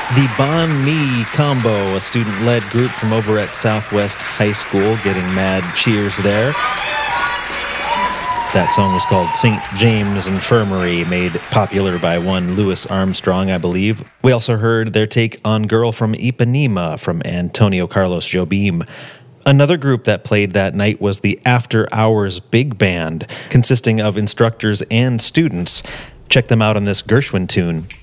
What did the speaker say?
The Bon Me Combo, a student-led group from over at Southwest High School, getting mad cheers there. That song was called St. James Infirmary, made popular by one Louis Armstrong, I believe. We also heard their take on Girl from Ipanema from Antonio Carlos Jobim. Another group that played that night was the After Hours Big Band, consisting of instructors and students. Check them out on this Gershwin tune.